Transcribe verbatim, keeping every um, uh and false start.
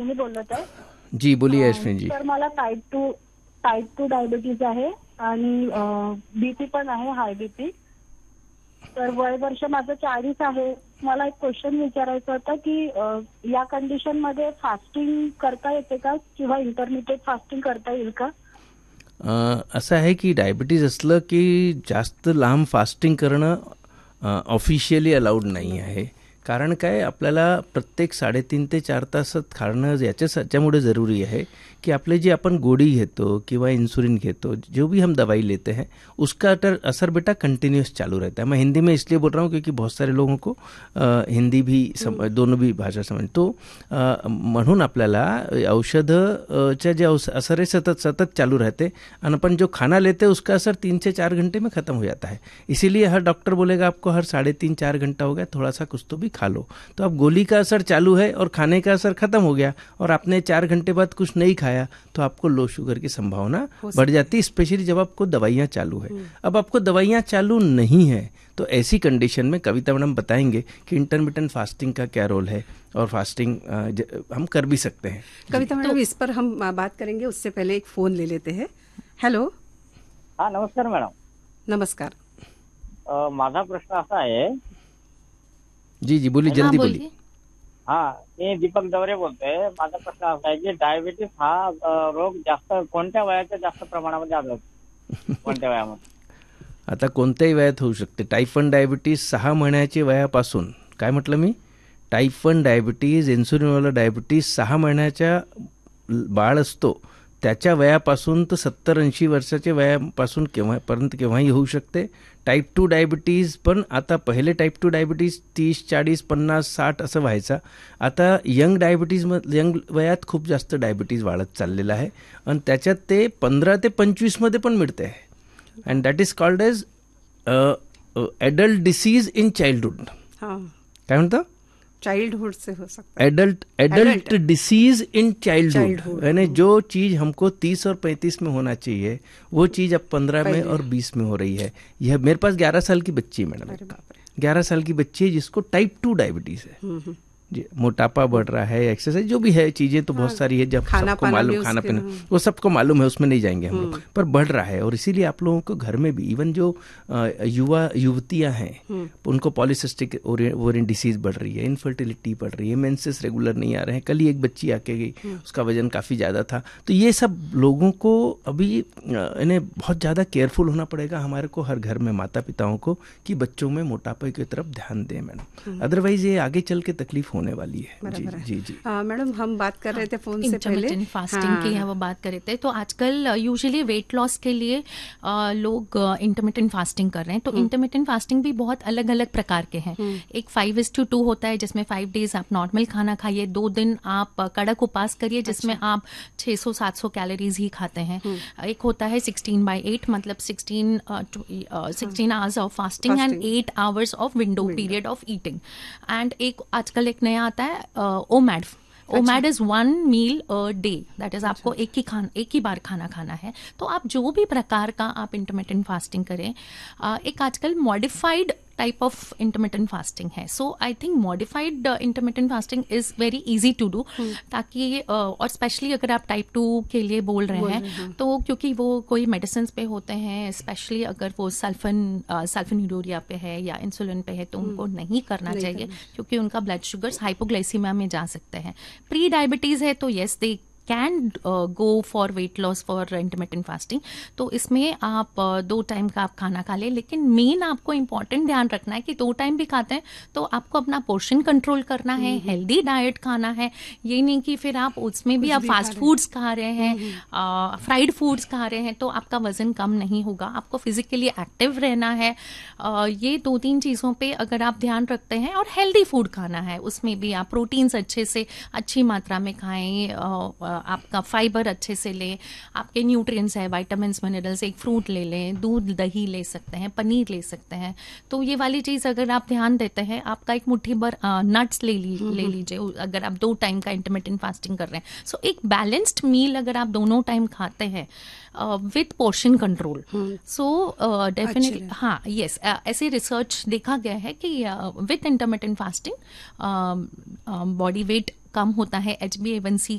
अश्विनी बोलत आहे. जी बोलिए अश्विनी जी. तर मला type two type two diabetes आहे आणि बीपी पण आहे, हाय बीपी. तर वय वर्ष माझं चाळीस आहे. मला एक क्वेश्चन विचारायचं होतं की या कंडिशन मध्ये फास्टिंग करता येते का किंवा इंटरमिडिएट फास्टिंग करता येईल का? असं आहे की डायबिटीज असलं की जास्त लांब फास्टिंग करणं ऑफिशियली अलाउड नाही आहे. कारण काय, आपल्याला प्रत्येक साडेतीन ते चार तासात खाणं याच्याच याच्यामुळे ज़रूरी है कि आपले जी अपन गोली घेतो किंवा इंसुलिन घेतो, जो भी हम दवाई लेते हैं, उसका असर बेटा कंटिन्यूस चालू रहता है. मैं हिंदी में इसलिए बोल रहा हूँ क्योंकि बहुत सारे लोगों को आ, हिंदी भी सम, दोनों भी भाषा समझ. तो आ, म्हणून आपल्याला औषधच्या जे असर है सतत सतत चालू रहते और अपन जो खाना लेते हैं उसका असर तीन से चार घंटे में ख़त्म हो जाता है. इसीलिए हर डॉक्टर बोलेगा आपको हर साढ़े तीन चार घंटा हो गया, थोड़ा सा कुछ तो भी खा लो. तो अब गोली का असर चालू है और खाने का असर खत्म हो गया और आपने चार घंटे बाद कुछ नहीं खाया तो आपको लो शुगर की संभावना बढ़ जाती है, स्पेशली जब आपको दवाइयाँ चालू है. अब आपको दवाइयाँ चालू नहीं है तो ऐसी कंडीशन में कविता मैडम बताएंगे कि इंटरमिटेंट फास्टिंग का क्या रोल है और फास्टिंग हम कर भी सकते हैं. कविता मैडम, इस पर हम बात करेंगे, उससे पहले एक फोन ले लेते हैं. हेलो. हाँ नमस्कार मॅडम. नमस्कार. माझा प्रश्न असा आहे. जी जी बोलिए, जल्दी बोलिए. हाँ, मी दीपक दवरे बोलतोय. माझा प्रश्न असा आहे की डायबिटीस हा रोग जास्त कोणत्या वयाच्या जास्त प्रमाणामध्ये आढळतो, कोणत्या वयामध्ये? आता कोणत्याही वयात होऊ शकते. टाईप वन डायबिटीज सहा महिन्याच्या वयापासून, काय म्हटलं मी, टाईप वन डायबिटीज, इन्सुलिनवाला डायबिटीज सहा महिन्याच्या बाळ असतो त्याच्या वयापासून तर सत्तर ऐंशी वर्षाच्या वयापासून केव्हापर्यंत केव्हाही होऊ शकते. टाईप टू डायबिटीज पण आता पहिले टाईप टू डायबिटीज तीस चाळीस पन्नास साठ असं व्हायचा. आता यंग डायबिटीज यंग वयात खूप जास्त डायबिटीज वाढत चाललेला आहे आणि त्याच्यात ते पंधरा ते पंचवीसमध्ये पण मिळते आहे. And that is called as adult disease in childhood. काय म्हणतं? चाइल्डहुड से हो सकता है. Adult adult disease in childhood, यानी जो चीज़ हमको तीस और पैंतीस में होना चाहिए वो चीज़ अब पंद्रह में और बीस में हो रही है. यह मेरे पास ग्यारह साल की बच्ची है मैडम, ग्यारह साल की बच्ची है जिसको टाइप टू डायबिटीज़ है. जी, मोटापा बढ़ रहा है, एक्सरसाइज जो भी है चीज़ें तो बहुत सारी है, जब सबको मालूम, खाना पीना वो सबको मालूम है, उसमें नहीं जाएंगे हम लोग, पर बढ़ रहा है. और इसीलिए आप लोगों को घर में भी इवन जो युवा युवतियां हैं उनको पॉलीसिस्टिक ओवेरियन डिसीज बढ़ रही है, इनफर्टिलिटी बढ़ रही है, मेंसेस रेगुलर नहीं आ रहे हैं. कल ही एक बच्ची आके गई, उसका वजन काफ़ी ज़्यादा था. तो ये सब लोगों को अभी इन्हें बहुत ज़्यादा केयरफुल होना पड़ेगा हमारे को, हर घर में माता पिताओं को, कि बच्चों में मोटापे की तरफ ध्यान दें मैडम, अदरवाइज ये आगे चल के तकलीफ होने वाली है. जी जी जी. मैडम हम बात कर रहे थे फोन से पहले इंटरमिटेंट फास्टिंग की है, वो बात कर रहे थे. तो आजकल यूजुअली वेट लॉस के लिए आ, लोग इंटरमिटेंट फास्टिंग कर रहे हैं. तो इंटरमिटेंट फास्टिंग भी बहुत अलग अलग प्रकार के हैं. एक फाइव इज टू टू होता है जिसमें फाइव डेज आप नॉर्मल खाना खाइए, दो दिन आप कड़क उपास करिए जिसमें अच्छा. आप छह सौ सात सौ कैलोरीज ही खाते हैं. एक होता है सिक्सटीन बाई एट, मतलब sixteen sixteen hours of fasting and eight hours of window period of eating. And एक आजकल एक नया आता है OMAD. OMAD is one meal a day, that is आपको एक ही खाना एक ही बार खाना खाना है. तो आप जो भी प्रकार का आप इंटरमिटेंट फास्टिंग करें, एक आजकल modified type of intermittent fasting है. सो I think modified intermittent fasting is very easy to do. ताकि uh, और स्पेशली अगर आप टाइप टू के लिए बोल रहे हैं, हैं तो क्योंकि वो कोई मेडिसिन पे होते हैं, स्पेशली अगर वो सल्फन सल्फोनिलूरिया पे है या इंसुलिन पे है तो उनको नहीं करना नहीं चाहिए, क्योंकि उनका ब्लड शुगर्स हाइपोग्लाइसीमिया में जा सकते हैं. प्री डायबिटीज है तो yes they can go for weight loss for intermittent fasting. तो इसमें आप uh, दो टाइम का आप खाना खा लें, लेकिन मेन आपको इम्पॉर्टेंट ध्यान रखना है कि दो टाइम भी खाते हैं तो आपको अपना पोर्शन कंट्रोल करना है, हेल्दी डाइट खाना है. ये नहीं कि फिर आप उसमें भी आप फास्ट फूड्स खा रहे हैं, फ्राइड फूड्स खा रहे हैं तो आपका वजन कम नहीं होगा. आपको फिजिकली एक्टिव रहना है. uh, ये दो तीन चीज़ों पे अगर आप ध्यान रखते हैं, और हेल्दी फूड खाना है, उसमें भी आप प्रोटीन्स अच्छे से अच्छी मात्रा में खाएं, uh, आपका फाइबर अच्छे से लें, आपके न्यूट्रिएंट्स है, विटामिन्स मिनरल्स, एक फ्रूट ले लें, दूध दही ले सकते हैं, पनीर ले सकते हैं. तो ये वाली चीज़ अगर आप ध्यान देते हैं, आपका एक मुट्ठी भर नट्स ले ली ले लीजिए अगर आप दो टाइम का इंटरमिटेंट फास्टिंग कर रहे हैं. सो so, एक बैलेंस्ड मील अगर आप दोनों टाइम खाते हैं with portion control, so definitely हाँ यस ऐसे रिसर्च देखा गया है कि with intermittent fasting body weight कम होता है, एच बी ए वन सी